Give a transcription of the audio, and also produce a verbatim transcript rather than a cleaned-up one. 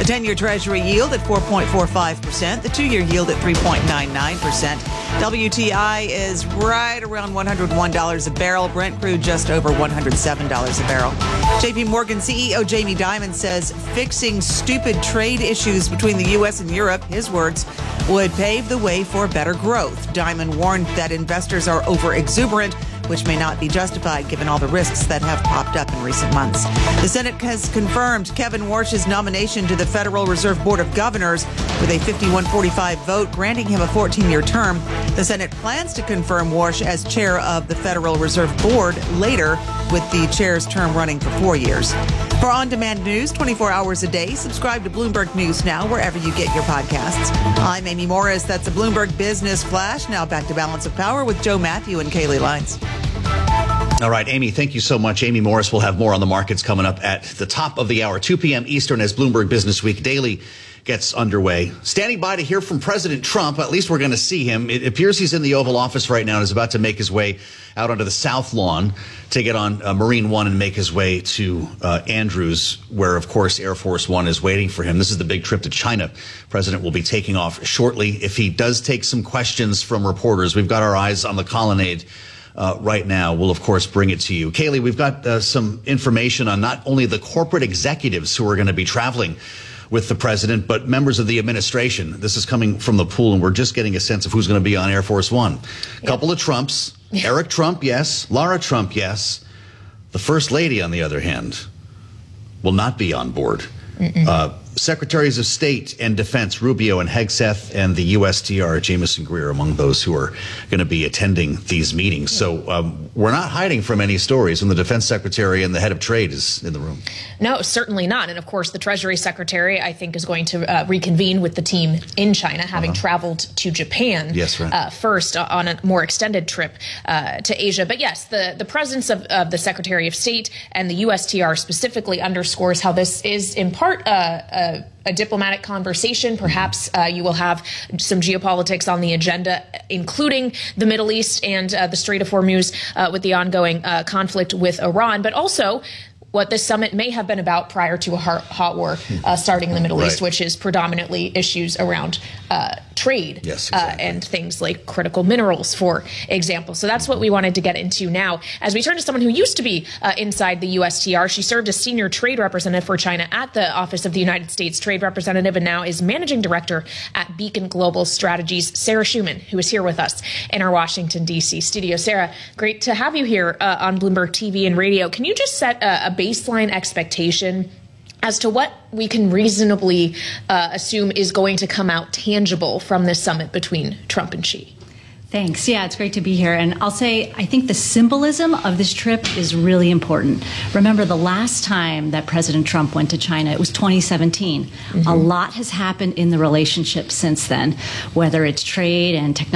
ten-year Treasury yield at four point four five percent. The two-year yield at three point nine nine percent. W T I is right around one hundred one dollars a barrel. Brent crude just over one hundred seven dollars a barrel. J P Morgan C E O Jamie Dimon says fixing stupid trade issues between the U S and Europe, his words, would pave the way for better growth. Dimon warned that investors are over-exuberant, which may not be justified given all the risks that have popped up in recent months. The Senate has confirmed Kevin Warsh's nomination to the Federal Reserve Board of Governors with a fifty-one forty-five vote, granting him a fourteen-year term. The Senate plans to confirm Warsh as chair of the Federal Reserve Board later, with the chair's term running for four years. For on-demand news twenty-four hours a day, subscribe to Bloomberg News Now wherever you get your podcasts. I'm Amy Morris. That's a Bloomberg Business Flash. Now back to Balance of Power with Joe Matthew and Kaylee Lines. All right, Amy, thank you so much. Amy Morris will have more on the markets coming up at the top of the hour, two p.m. Eastern, as Bloomberg Business Week Daily gets underway. Standing by to hear from President Trump. At least we're going to see him. It appears he's in the Oval Office right now and is about to make his way out onto the South Lawn to get on uh, Marine One and make his way to uh, Andrews, where, of course, Air Force One is waiting for him. This is the big trip to China. President will be taking off shortly. If he does take some questions from reporters, we've got our eyes on the colonnade Uh, right now. We'll, of course, bring it to you. Kaylee, we've got uh, some information on not only the corporate executives who are going to be traveling with the president, but members of the administration. This is coming from the pool, and we're just getting a sense of who's going to be on Air Force One. A yeah. couple of Trumps. Eric Trump, yes. Lara Trump, yes. The First Lady, on the other hand, will not be on board. Uh, Secretaries of State and Defense Rubio and Hegseth, and the U S T R Jamieson Greer among those who are going to be attending these meetings. So um, we're not hiding from any stories, and the Defense Secretary and the head of trade is in the room. No, certainly not. And of course, the Treasury Secretary, I think, is going to uh, reconvene with the team in China, having uh-huh. traveled to Japan yes, right. uh, first on a more extended trip uh, to Asia. But yes, the, the presence of, of the Secretary of State and the U S T R specifically underscores how this is in part uh, a a diplomatic conversation. Perhaps uh, you will have some geopolitics on the agenda, including the Middle East and uh, the Strait of Hormuz uh, with the ongoing uh, conflict with Iran, but also what this summit may have been about prior to a hot war uh, starting in the Middle right. East, which is predominantly issues around uh, trade yes, exactly. uh, and things like critical minerals, for example. So that's what we wanted to get into now. As we turn to someone who used to be uh, inside the U S T R, she served as senior trade representative for China at the Office of the United States Trade Representative and now is managing director at Beacon Global Strategies, Sarah Schuman, who is here with us in our Washington, D C studio. Sarah, great to have you here uh, on Bloomberg T V and radio. Can you just set a, a baseline expectation as to what we can reasonably uh, assume is going to come out tangible from this summit between Trump and Xi? Thanks. Yeah, it's great to be here. And I'll say, I think the symbolism of this trip is really important. Remember, the last time that President Trump went to China, it was twenty seventeen. Mm-hmm. A lot has happened in the relationship since then, whether it's trade and technology.